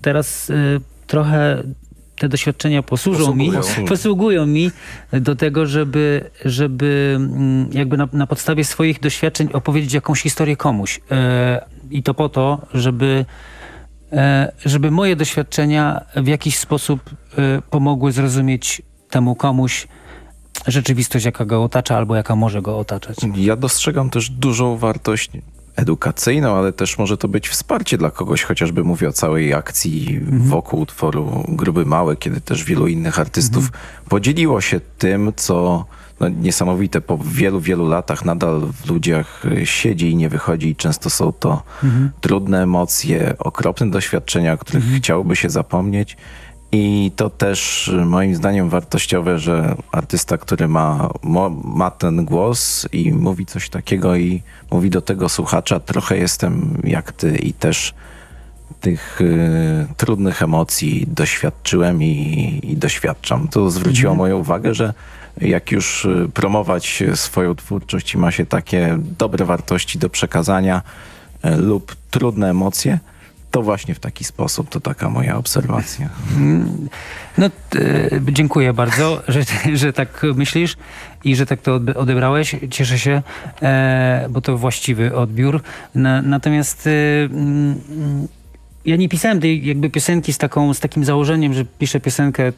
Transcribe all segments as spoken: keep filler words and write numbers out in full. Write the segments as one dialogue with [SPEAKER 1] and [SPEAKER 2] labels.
[SPEAKER 1] teraz y, trochę te doświadczenia posłużą mi,
[SPEAKER 2] Posługują.
[SPEAKER 1] posługują mi do tego, żeby, żeby mm, jakby na, na podstawie swoich doświadczeń opowiedzieć jakąś historię komuś. E, I to po to, żeby, e, żeby moje doświadczenia w jakiś sposób e, pomogły zrozumieć temu komuś rzeczywistość, jaka go otacza, albo jaka może go otaczać.
[SPEAKER 2] Ja dostrzegam też dużą wartość edukacyjną, ale też może to być wsparcie dla kogoś, chociażby mówię o całej akcji
[SPEAKER 1] Mhm.
[SPEAKER 2] wokół utworu Gruby Mały, kiedy też wielu innych artystów
[SPEAKER 1] Mhm.
[SPEAKER 2] podzieliło się tym, co no, niesamowite po wielu, wielu latach nadal w ludziach siedzi i nie wychodzi i często są to
[SPEAKER 1] Mhm.
[SPEAKER 2] trudne emocje, okropne doświadczenia, o których
[SPEAKER 1] Mhm.
[SPEAKER 2] chciałoby się zapomnieć. I to też moim zdaniem wartościowe, że artysta, który ma, mo, ma ten głos i mówi coś takiego i mówi do tego słuchacza, trochę jestem jak ty i też tych y, trudnych emocji doświadczyłem i, i doświadczam. To zwróciło
[SPEAKER 1] Mhm.
[SPEAKER 2] moją uwagę, że jak już y, promować swoją twórczość i ma się takie dobre wartości do przekazania y, lub trudne emocje, to właśnie w taki sposób, to taka moja obserwacja.
[SPEAKER 1] No, t, dziękuję bardzo, że, że tak myślisz i że tak to odbe- odebrałeś. Cieszę się, e, bo to właściwy odbiór. Na, natomiast e, mm, ja nie pisałem tej jakby piosenki z, taką, z takim założeniem, że piszę piosenkę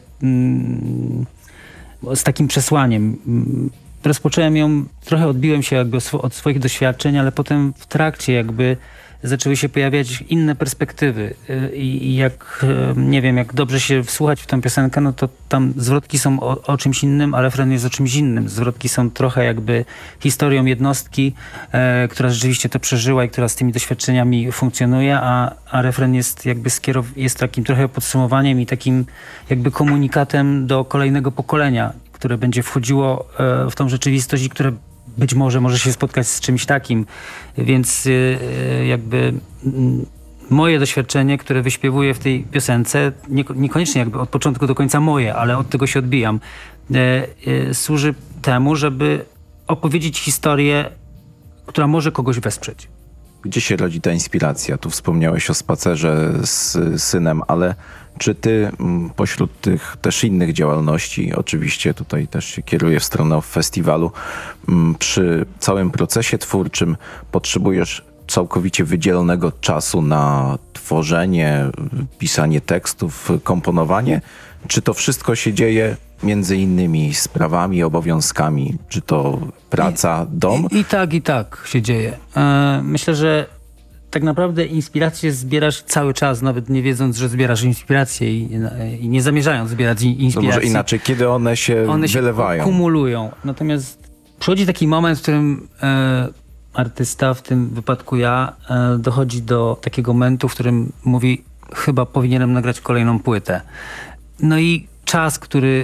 [SPEAKER 1] mm, z takim przesłaniem. Mm, Rozpocząłem ją, trochę odbiłem się jakby swo- od swoich doświadczeń, ale potem w trakcie jakby zaczęły się pojawiać inne perspektywy i, i jak, nie wiem, jak dobrze się wsłuchać w tę piosenkę, no to tam zwrotki są o, o czymś innym, a refren jest o czymś innym. Zwrotki są trochę jakby historią jednostki, e, która rzeczywiście to przeżyła i która z tymi doświadczeniami funkcjonuje, a, a refren jest jakby skierow- jest takim trochę podsumowaniem i takim jakby komunikatem do kolejnego pokolenia, które będzie wchodziło e, w tą rzeczywistość i które być może może się spotkać z czymś takim. Więc y, jakby y, moje doświadczenie, które wyśpiewuję w tej piosence, nie, niekoniecznie jakby od początku do końca moje, ale od tego się odbijam, y, y, służy temu, żeby opowiedzieć historię, która może kogoś wesprzeć.
[SPEAKER 2] Gdzie się rodzi ta inspiracja? Tu wspomniałeś o spacerze z synem, ale czy ty m, pośród tych też innych działalności, oczywiście tutaj też się kieruję w stronę festiwalu, m, przy całym procesie twórczym potrzebujesz całkowicie wydzielonego czasu na tworzenie, pisanie tekstów, komponowanie? Czy to wszystko się dzieje między innymi sprawami, obowiązkami? Czy to praca, dom?
[SPEAKER 1] I, i tak, i tak się dzieje. E, myślę, że tak naprawdę inspirację zbierasz cały czas, nawet nie wiedząc, że zbierasz inspirację i, i nie zamierzając zbierać in-
[SPEAKER 2] To
[SPEAKER 1] inspiracji.
[SPEAKER 2] może inaczej, kiedy one się
[SPEAKER 1] One się
[SPEAKER 2] wylewają?
[SPEAKER 1] kumulują. Natomiast przychodzi taki moment, w którym e, artysta, w tym wypadku ja, e, dochodzi do takiego momentu, w którym mówi, chyba powinienem nagrać kolejną płytę. No i czas, który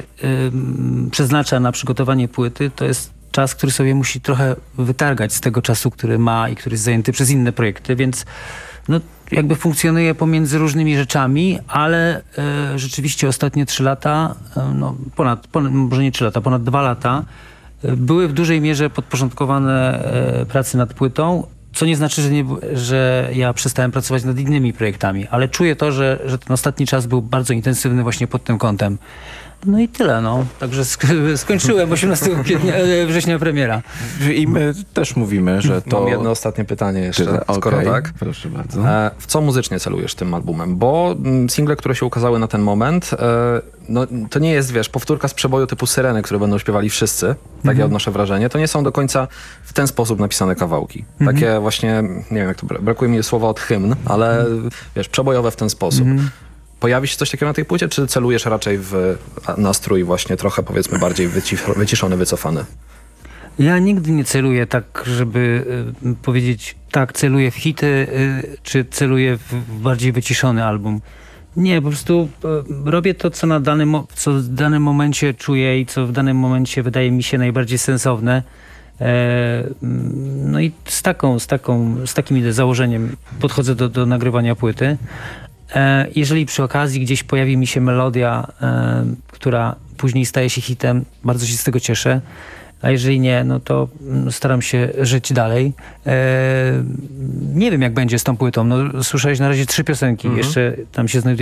[SPEAKER 1] y, przeznacza na przygotowanie płyty, to jest czas, który sobie musi trochę wytargać z tego czasu, który ma i który jest zajęty przez inne projekty, więc no, jakby funkcjonuje pomiędzy różnymi rzeczami, ale y, rzeczywiście ostatnie trzy lata, y, no ponad, ponad, może nie trzy lata, ponad dwa lata, y, były w dużej mierze podporządkowane y, pracy nad płytą, co nie znaczy, że, nie, że ja przestałem pracować nad innymi projektami, ale czuję to, że, że ten ostatni czas był bardzo intensywny właśnie pod tym kątem. No i tyle, no. Także sk- skończyłem osiemnastego kwietnia, września premiera.
[SPEAKER 2] I my też mówimy, że to...
[SPEAKER 3] Mam jedno ostatnie pytanie jeszcze,
[SPEAKER 2] Tyle.
[SPEAKER 3] skoro
[SPEAKER 2] Okej,
[SPEAKER 3] tak.
[SPEAKER 2] proszę bardzo.
[SPEAKER 3] E, w co muzycznie celujesz tym albumem? Bo mm, single, które się ukazały na ten moment, e, no, to nie jest, wiesz, powtórka z przeboju typu Syreny, które będą śpiewali wszyscy, takie
[SPEAKER 1] Mhm.
[SPEAKER 3] odnoszę wrażenie. To nie są do końca w ten sposób napisane kawałki. Takie właśnie, nie wiem jak to, bra- brakuje mi słowa od hymn, ale wiesz, przebojowe w ten sposób. Pojawi się coś takiego na tej płycie, czy celujesz raczej w nastrój właśnie trochę, powiedzmy, bardziej wyci- wyciszony, wycofany?
[SPEAKER 1] Ja nigdy nie celuję tak, żeby y, powiedzieć, tak, celuję w hity, y, czy celuję w, w bardziej wyciszony album. Nie, po prostu y, robię to, co na danym, mo- co w danym momencie czuję i co w danym momencie wydaje mi się najbardziej sensowne. E, no i z taką, z taką, z takim założeniem podchodzę do, do nagrywania płyty. E, jeżeli przy okazji gdzieś pojawi mi się melodia, e, która później staje się hitem, bardzo się z tego cieszę. A jeżeli nie, no to mm, staram się żyć dalej. E, nie wiem, jak będzie z tą płytą. No, słyszałeś na razie trzy piosenki. Jeszcze tam się znajduje